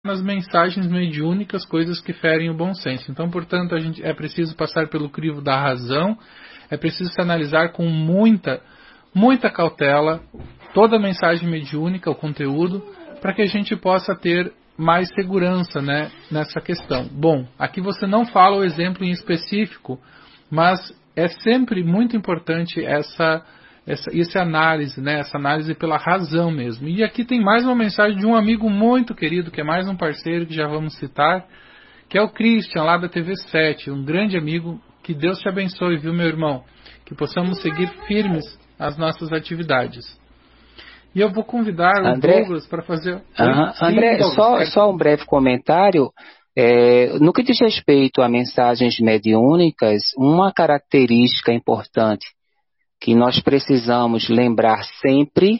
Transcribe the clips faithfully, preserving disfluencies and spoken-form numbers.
nas mensagens mediúnicas coisas que ferem o bom senso. Então, portanto, a gente é preciso passar pelo crivo da razão, é preciso se analisar com muita, muita cautela toda a mensagem mediúnica, o conteúdo, para que a gente possa ter mais segurança, né, nessa questão. Bom, aqui você não fala o exemplo em específico, mas é sempre muito importante essa, essa, essa análise, né, essa análise pela razão mesmo. E aqui tem mais uma mensagem de um amigo muito querido, que é mais um parceiro que já vamos citar, que é o Christian, lá da T V sete, um grande amigo. Que Deus te abençoe, viu, meu irmão? Que possamos seguir firmes as nossas atividades. E eu vou convidar André, o Douglas para fazer... Uh-huh. Sim, André, Douglas, só, quero... só um breve comentário. É, no que diz respeito a mensagens mediúnicas, uma característica importante que nós precisamos lembrar sempre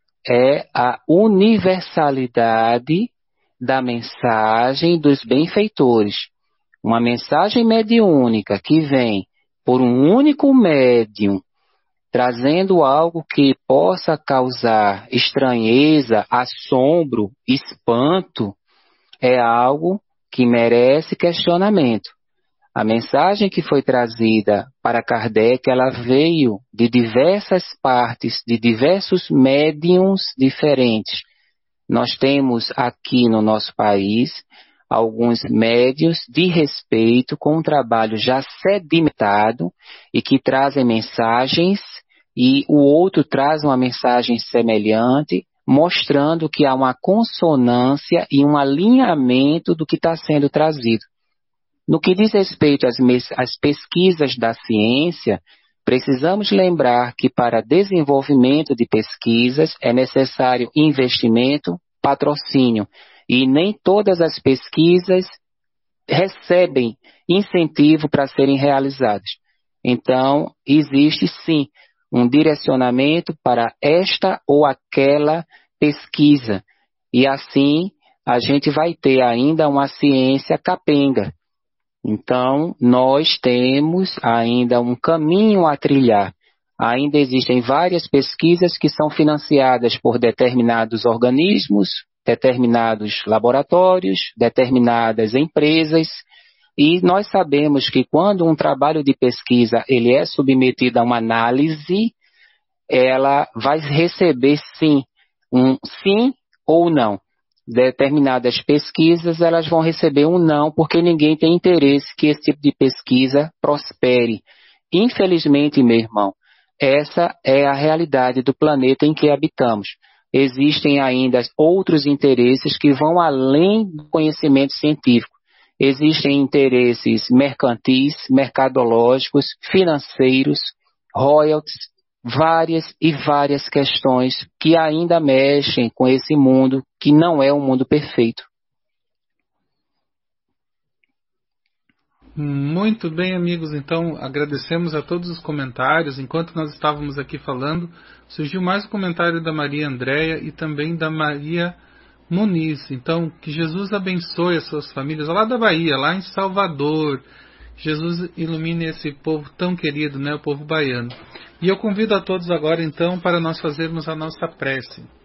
é a universalidade da mensagem dos benfeitores. Uma mensagem mediúnica que vem por um único médium, trazendo algo que possa causar estranheza, assombro, espanto, é algo que merece questionamento. A mensagem que foi trazida para Kardec, ela veio de diversas partes, de diversos médiums diferentes. Nós temos aqui no nosso país alguns médiuns de respeito, com um trabalho já sedimentado e que trazem mensagens, e o outro traz uma mensagem semelhante, mostrando que há uma consonância e um alinhamento do que está sendo trazido. No que diz respeito às, às pesquisas da ciência, precisamos lembrar que para desenvolvimento de pesquisas é necessário investimento, patrocínio, e nem todas as pesquisas recebem incentivo para serem realizadas. Então, existe sim um direcionamento para esta ou aquela pesquisa. E assim, a gente vai ter ainda uma ciência capenga. Então, nós temos ainda um caminho a trilhar. Ainda existem várias pesquisas que são financiadas por determinados organismos, determinados laboratórios, determinadas empresas, e nós sabemos que quando um trabalho de pesquisa ele é submetido a uma análise, ela vai receber sim, um sim ou não. Determinadas pesquisas elas vão receber um não, porque ninguém tem interesse que esse tipo de pesquisa prospere. Infelizmente, meu irmão, essa é a realidade do planeta em que habitamos. Existem ainda outros interesses que vão além do conhecimento científico. Existem interesses mercantis, mercadológicos, financeiros, royalties, várias e várias questões que ainda mexem com esse mundo que não é um mundo perfeito. Muito bem, amigos. Então, agradecemos a todos os comentários. Enquanto nós estávamos aqui falando, surgiu mais um comentário da Maria Andréia e também da Maria Muniz. Então, que Jesus abençoe as suas famílias, lá da Bahia, lá em Salvador. Jesus ilumine esse povo tão querido, né, o povo baiano. E eu convido a todos agora, então, para nós fazermos a nossa prece.